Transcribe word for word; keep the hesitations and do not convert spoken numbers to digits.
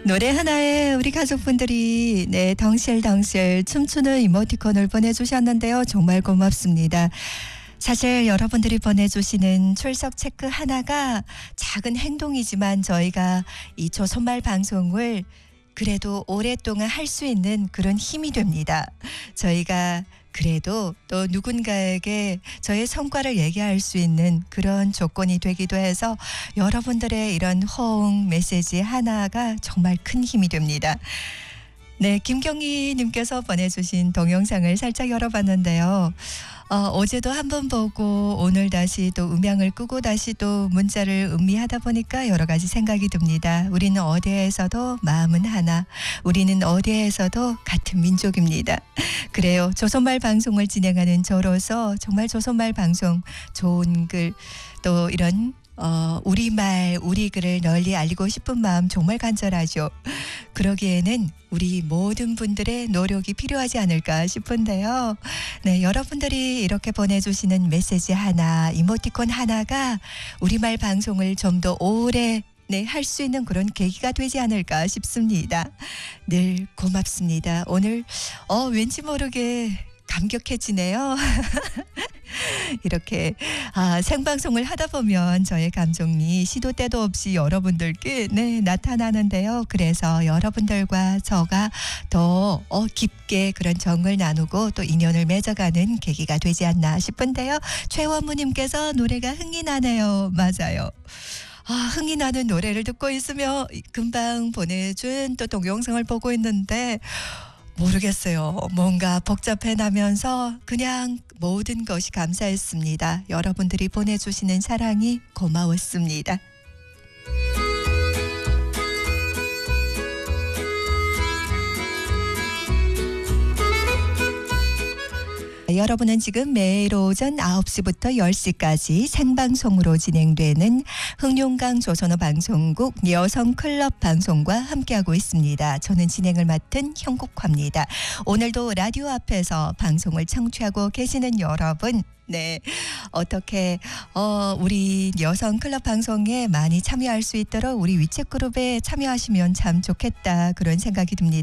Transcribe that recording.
노래 하나에 우리 가족분들이 네 덩실덩실 춤추는 이모티콘을 보내주셨는데요. 정말 고맙습니다. 사실 여러분들이 보내주시는 출석 체크 하나가 작은 행동이지만 저희가 이 조선말 방송을 그래도 오랫동안 할 수 있는 그런 힘이 됩니다. 저희가 그래도 또 누군가에게 저의 성과를 얘기할 수 있는 그런 조건이 되기도 해서 여러분들의 이런 호응 메시지 하나가 정말 큰 힘이 됩니다. 네, 김경희 님께서 보내주신 동영상을 살짝 열어봤는데요. 어, 어제도 한번 보고 오늘 다시 또 음향을 끄고 다시 또 문자를 음미하다 보니까 여러 가지 생각이 듭니다. 우리는 어디에서도 마음은 하나, 우리는 어디에서도 같은 민족입니다. 그래요. 조선말 방송을 진행하는 저로서 정말 조선말 방송 좋은 글 또 이런 어, 우리말, 우리 글을 널리 알리고 싶은 마음 정말 간절하죠. 그러기에는 우리 모든 분들의 노력이 필요하지 않을까 싶은데요. 네, 여러분들이 이렇게 보내주시는 메시지 하나, 이모티콘 하나가 우리말 방송을 좀 더 오래 네, 할 수 있는 그런 계기가 되지 않을까 싶습니다. 늘 고맙습니다. 오늘 어, 왠지 모르게 감격해지네요. 이렇게 아, 생방송을 하다 보면 저의 감정이 시도 때도 없이 여러분들께 네, 나타나는데요. 그래서 여러분들과 저가 더 어, 깊게 그런 정을 나누고 또 인연을 맺어가는 계기가 되지 않나 싶은데요. 최원무님께서 노래가 흥이 나네요. 맞아요. 아, 흥이 나는 노래를 듣고 있으며 금방 보내준 또 동영상을 보고 있는데 모르겠어요. 뭔가 복잡해 나면서 그냥 모든 것이 감사했습니다. 여러분들이 보내주시는 사랑이 고마웠습니다. 여러분은 지금 매일 오전 아홉 시부터 열 시까지 생방송으로 진행되는 흥룡강 조선어 방송국 여성클럽 방송과 함께하고 있습니다. 저는 진행을 맡은 형국화입니다. 오늘도 라디오 앞에서 방송을 청취하고 계시는 여러분, 네, 어떻게 어, 우리 여성 클럽 방송에 많이 참여할 수 있도록 우리 위챗 그룹에 참여하시면 참 좋겠다 그런 생각이 듭니다.